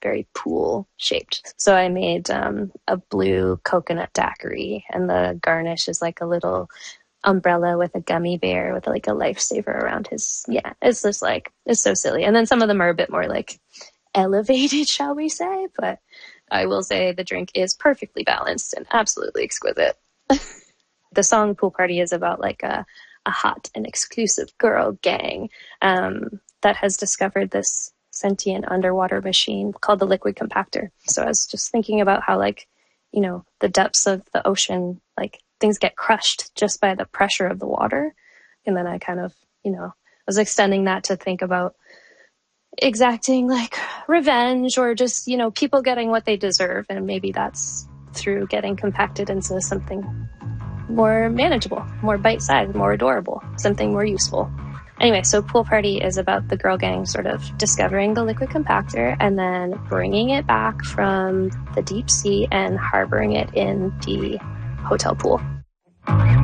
very pool shaped. So I made a blue coconut daiquiri, and the garnish is like a little umbrella with a gummy bear with like a lifesaver around his. Yeah, it's just like, it's so silly. And then some of them are a bit more like elevated, shall we say, but I will say the drink is perfectly balanced and absolutely exquisite. The song Pool Party is about like a hot and exclusive girl gang that has discovered this sentient underwater machine called the liquid compactor. So I was just thinking about how, like, you know, the depths of the ocean, like things get crushed just by the pressure of the water. And then I kind of, you know, was extending that to think about exacting like revenge or just, you know, people getting what they deserve. And maybe that's through getting compacted into something more manageable, more bite-sized, more adorable, something more useful. Anyway, so Pool Party is about the girl gang sort of discovering the liquid compactor and then bringing it back from the deep sea and harboring it in the hotel pool.